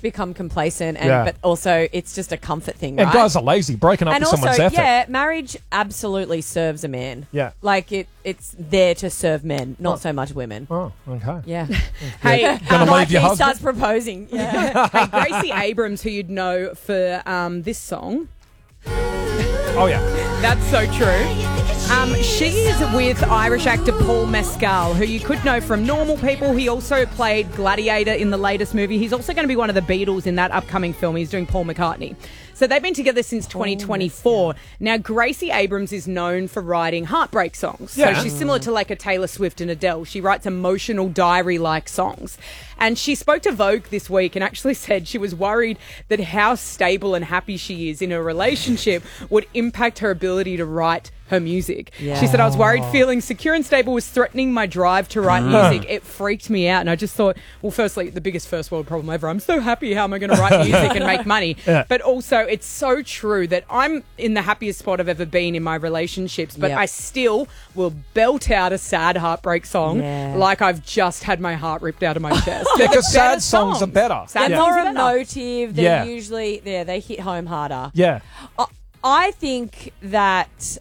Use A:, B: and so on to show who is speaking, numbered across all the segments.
A: become complacent, but also it's just a comfort thing, right?
B: And guys are lazy, breaking up with someone's effort.
A: Yeah, marriage absolutely serves a man.
B: Yeah.
A: Like it's there to serve men, not so much women.
B: Oh, okay.
A: Yeah.
C: Hey,
B: Gonna leave your
A: he
B: husband?
A: starts proposing. Yeah.
C: hey, Gracie Abrams, who you'd know for this song.
B: Oh, yeah.
C: That's so true. She is with Irish actor Paul Mescal, who you could know from Normal People. He also played Gladiator in the latest movie. He's also going to be one of the Beatles in that upcoming film. He's doing Paul McCartney. So they've been together since 2024. Now, Gracie Abrams is known for writing heartbreak songs.
B: Yeah.
C: So she's similar to like a Taylor Swift and Adele. She writes emotional diary-like songs. And she spoke to Vogue this week and actually said she was worried that how stable and happy she is in her relationship would impact her ability to write her music.
A: Yeah.
C: She said, I was worried feeling secure and stable was threatening my drive to write music. It freaked me out. And I just thought, well, firstly, the biggest first world problem ever. I'm so happy. How am I going to write music and make money?
B: Yeah.
C: But also, it's so true that I'm in the happiest spot I've ever been in my relationships, but I still will belt out a sad heartbreak song like I've just had my heart ripped out of my chest.
B: Because sad songs are better.
C: Sad
A: They're
C: songs
A: more
C: are better.
A: emotive. They're usually they hit home harder.
B: Yeah.
A: I think that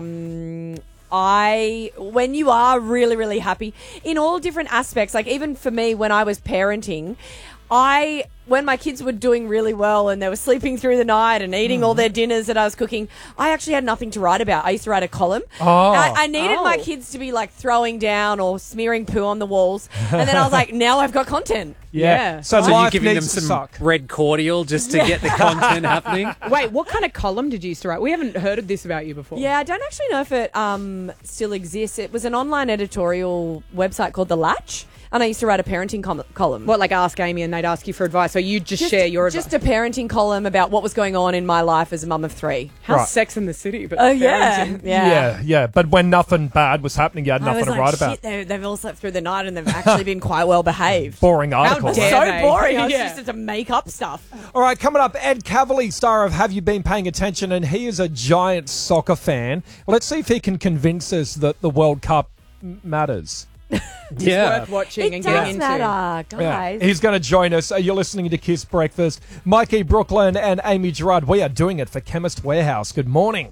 A: when you are really, really happy in all different aspects, like even for me when I was parenting, when my kids were doing really well and they were sleeping through the night and eating all their dinners that I was cooking, I actually had nothing to write about. I used to write a column.
B: Oh.
A: I needed my kids to be like throwing down or smearing poo on the walls. And then I was like, now I've got content.
C: Yeah.
B: So
D: So you're
B: life
D: giving them
B: needs to
D: some
B: suck.
D: red cordial just to get the content happening?
C: Wait, what kind of column did you used to write? We haven't heard of this about you before.
A: Yeah, I don't actually know if it still exists. It was an online editorial website called The Latch, and I used to write a parenting column.
C: What, like Ask Amy and they'd ask you for advice, or you'd just share your advice?
A: Just a parenting column about what was going on in my life as a mum of 3.
C: How's Sex in the City? But
A: Oh, yeah.
C: parenting.
B: Yeah. But when nothing bad was happening, you had
A: I
B: nothing
A: was
B: to
A: like,
B: write about.
A: shit, they've all slept through the night and they've actually been quite well behaved.
B: Boring article.
C: dare
A: So
C: they?
A: boring. I was
C: Yeah.
A: just to make up stuff.
B: All right, coming up, Ed Cavalier, star of Have You Been Paying Attention? And he is a giant soccer fan. Let's see if he can convince us that the World Cup matters.
D: Yeah.
C: Worth watching
A: It
C: and
A: does
C: getting into.
A: matter, guys.
B: He's going to join us. You're listening to Kiss Breakfast. Mikey Brooklyn and Amy Gerard. We are doing it for Chemist Warehouse. Good morning.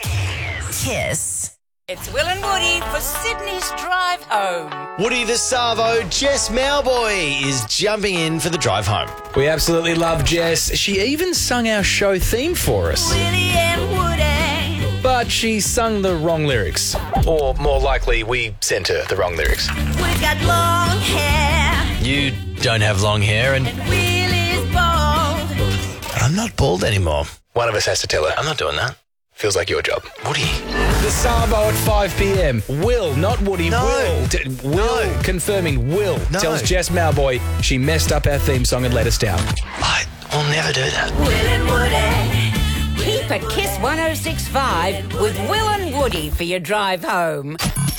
E: Kiss. It's Will and Woody for Sydney's drive home.
F: Woody the Savo, Jess Mowboy, is jumping in for the drive home.
G: We absolutely love Jess. She even sung our show theme for us.
E: Willie and Woody.
G: But she sung the wrong lyrics. Or more likely, we sent her the wrong lyrics.
E: We've got long hair.
F: You don't have long hair, and
E: Willie's bald.
F: I'm not bald anymore.
G: One of us has to tell her.
F: I'm not doing that.
G: Feels like your job.
F: Woody.
G: The Savo at 5 p.m. Will, not Woody.
F: No.
G: Will. Confirming Will
F: No.
G: tells Jess Mowboy she messed up our theme song and let us down.
F: I will never do that.
E: Will and Woody. Keep a Kiss 106.5 with Will and Woody for your drive home.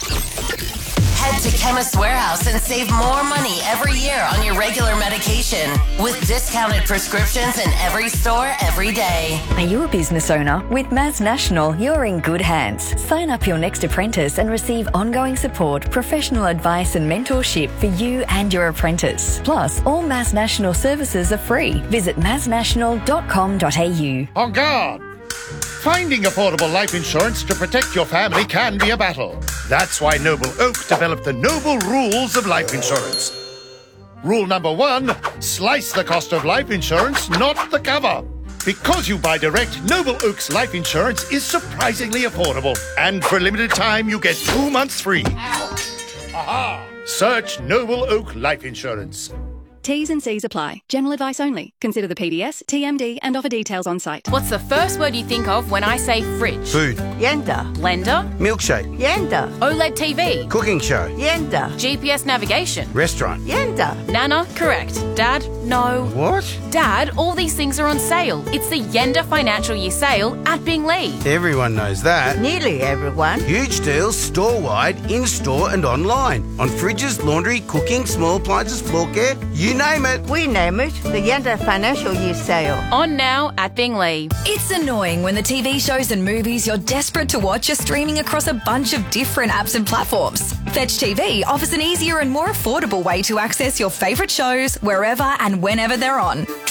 H: Head to Chemist Warehouse and save more money every year on your regular medication with discounted prescriptions in every store every day.
I: Are you a business owner? With Maz National, you're in good hands. Sign up your next apprentice and receive ongoing support, professional advice and mentorship for you and your apprentice. Plus, all Maz National services are free. Visit maznational.com.au.
J: On guard! Finding affordable life insurance to protect your family can be a battle. That's why Noble Oak developed the Noble Rules of Life Insurance. Rule number 1, slice the cost of life insurance, not the cover. Because you buy direct, Noble Oak's life insurance is surprisingly affordable. And for a limited time, you get 2 months free. Aha! Search Noble Oak Life Insurance.
K: T's and C's apply. General advice only. Consider the PDS, TMD and offer details on site.
L: What's the first word you think of when I say fridge?
M: Food.
L: Yenda. Blender.
M: Milkshake.
L: Yenda. OLED TV.
M: Cooking show.
L: Yenda. GPS navigation.
M: Restaurant.
L: Yenda. Nana, correct. Dad, no.
M: What?
L: Dad, all these things are on sale. It's the Yenda Financial Year Sale at Bingley.
M: Everyone knows that.
N: Nearly everyone.
M: Huge deals store-wide, in-store and online. On fridges, laundry, cooking, small appliances, floor care, you name it.
N: We name it the Yenda Financial Year Sale.
L: On now at Bingley.
O: It's annoying when the TV shows and movies you're desperate to watch are streaming across a bunch of different apps and platforms. Fetch TV offers an easier and more affordable way to access your favourite shows wherever and whenever they're on.